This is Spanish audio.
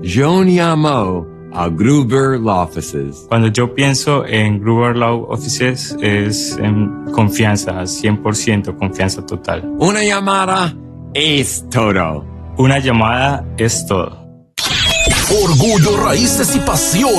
John llamó a Gruber Law Offices. Cuando yo pienso en Gruber Law Offices es en confianza, 100% confianza total. Una llamada es todo. Una llamada es todo. Orgullo, raíces y pasión.